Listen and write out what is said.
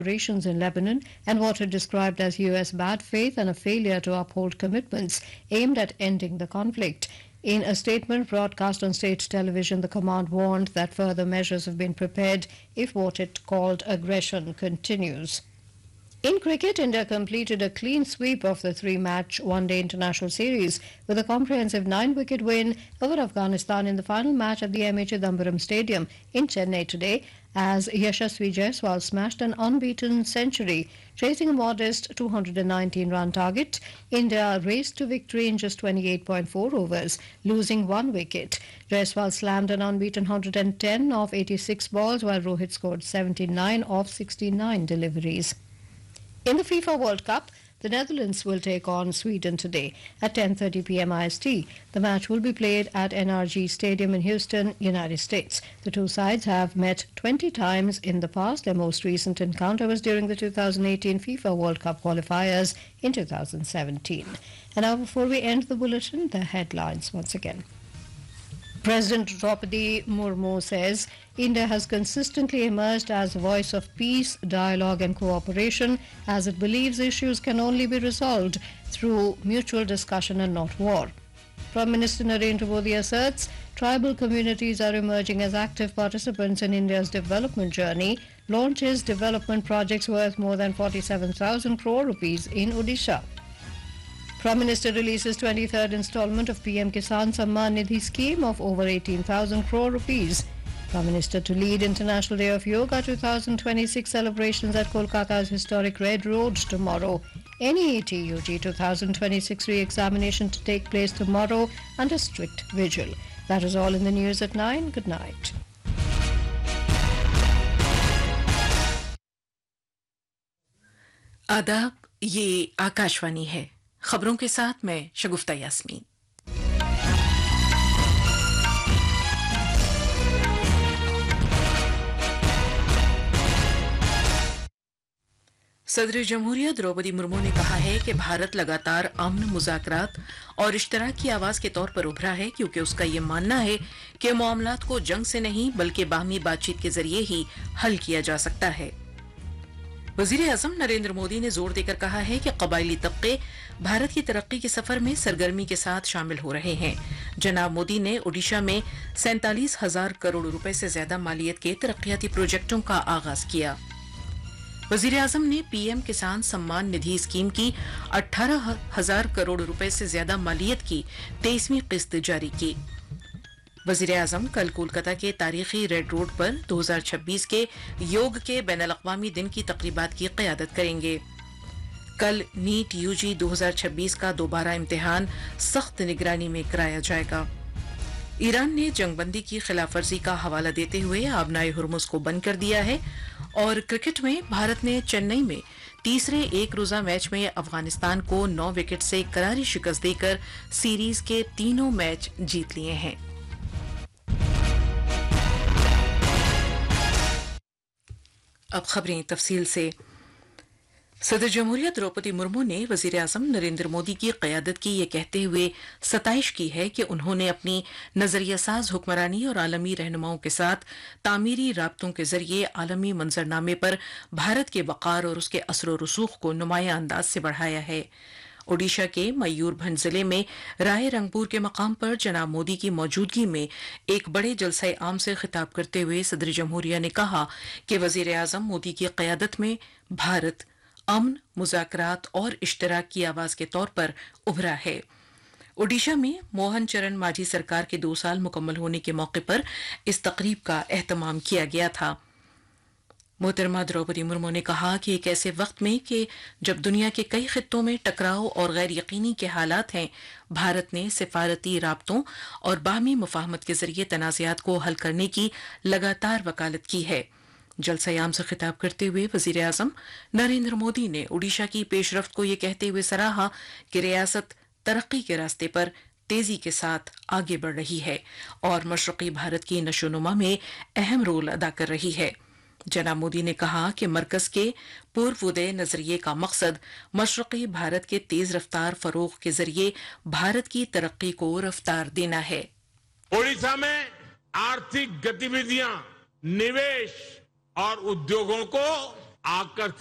operations in Lebanon and what it described as U.S. bad faith and a failure to uphold commitments aimed at ending the conflict. In a statement broadcast on state television, the command warned that further measures have been prepared if what it called aggression continues. In cricket, India completed a clean sweep of the three-match one-day international series with a comprehensive 9-wicket win over Afghanistan in the final match at the MA Chidambaram Stadium in Chennai today, as Yashasvi Jaiswal smashed an unbeaten century. Chasing a modest 219-run target, India raced to victory in just 28.4 overs, losing 1 wicket. Jaiswal slammed an unbeaten 110 off 86 balls, while Rohit scored 79 off 69 deliveries. In the FIFA World Cup, the Netherlands will take on Sweden today at 10:30 p.m. IST. The match will be played at NRG Stadium in Houston, United States. The two sides have met 20 times in the past. Their most recent encounter was during the 2018 FIFA World Cup qualifiers in 2017. And now, before we end the bulletin, the headlines once again. President Draupadi Murmu says India has consistently emerged as a voice of peace, dialogue and cooperation, as it believes issues can only be resolved through mutual discussion and not war. Prime Minister Narendra Modi asserts tribal communities are emerging as active participants in India's development journey, launches development projects worth more than 47,000 crore rupees in Odisha. Prime Minister releases 23rd installment of PM Kisan Samman Nidhi scheme of over 18,000 crore rupees. Prime Minister to lead International Day of Yoga 2026 celebrations at Kolkata's historic Red Road tomorrow. NEET UG 2026 re-examination to take place tomorrow under strict vigil. That is all in the news at 9. Good night. आदाब, ये आकाशवाणी है। खबरों के साथ मैं शगुफ्ता यास्मीन। सदर जमहूरिया द्रौपदी मुर्मू ने कहा है कि भारत लगातार अमन, मुज़ाकरात और इश्तराक की आवाज के तौर पर उभरा है, क्योंकि उसका ये मानना है कि मामलात को जंग से नहीं बल्कि बाहमी बातचीत के जरिए ही हल किया जा सकता है। वजीर आज़म नरेंद्र मोदी ने जोर देकर कहा है कि कबायली तबके भारत की तरक्की के सफर में सरगर्मी के साथ शामिल हो रहे हैं। जनाब मोदी ने ओडिशा में 47,000 करोड़ रुपए से ज्यादा मालियत के तरक्याती प्रोजेक्टों का आगाज किया। वजीर आज़म ने पीएम किसान सम्मान निधि स्कीम की 18,000 करोड़ रुपए से ज्यादा मालियत की 23वीं किस्त जारी की। वजीर आज़म कल कोलकाता के तारीखी रेड रोड पर 2026 के योग के बैनुल-अक़वामी दिन की तक़रीबात की क़यादत करेंगे। कल नीट यूजी 2026 का दोबारा इम्तिहान सख्त निगरानी में कराया जाएगा। ईरान ने जंगबंदी की खिलाफवर्जी का हवाला देते हुए आबनाए हुर्मुज़ को बंद कर दिया है। और क्रिकेट में भारत ने चेन्नई में तीसरे एक रोजा मैच में अफगानिस्तान को 9 विकेट से करारी शिकस्त देकर सीरीज के तीनों मैच जीत लिए हैं। अब खबरें तफसील से। सदर जमहूरिया द्रौपदी मुर्मू ने वजीर आज़म नरेंद्र मोदी की क़यादत की ये कहते हुए सताइश की है कि उन्होंने अपनी नजरिया साज हुक्मरानी और आलमी रहनुमाओं के साथ तामीरी राब्तों के जरिए आलमी मंजरनामे पर भारत के वक़ार और उसके असर रसूख को नुमाया अंदाज से बढ़ाया है। ओडिशा के मयूरभंज जिले में राय रंगपुर के मकाम पर जनाब मोदी की मौजूदगी में एक बड़े जलसे आम से खिताब करते हुए सदर जमहूरिया ने कहा कि वजीर आज़म मोदी की क़यादत में भारत अमन, मुज़ाकरात और इश्तराक की आवाज के तौर पर उभरा है। ओडिशा में मोहन चरण मांझी सरकार के 2 साल मुकम्मल होने के मौके पर इस तकरीब का एहतमाम किया गया था। मोहतरमा द्रौपदी मुर्मू ने कहा कि एक ऐसे वक्त में कि जब दुनिया के कई खित्तों में टकराव और गैर यकीनी के हालात हैं, भारत ने सिफारती राब्तों और बाहमी मुफाहमत के जरिए तनाज़ात को हल करने की लगातार वकालत की है। जलसयाम से खिताब करते हुए वजीर आज़म नरेंद्र मोदी ने ओडिशा की पेशरफ्त को ये कहते हुए सराहा कि रियासत तरक्की के रास्ते पर तेजी के साथ आगे बढ़ रही है और मशरक़ी भारत की नशोनुमा में अहम रोल अदा कर रही है। जनाब मोदी ने कहा कि मरकज के पूर्वोदय नजरिए का मकसद मशरक़ी भारत के तेज रफ्तार फरोग के जरिए भारत की तरक्की को रफ्तार देना है। ओडिशा में आर्थिक गतिविधियां, निवेश और उद्योगों को आकर्षित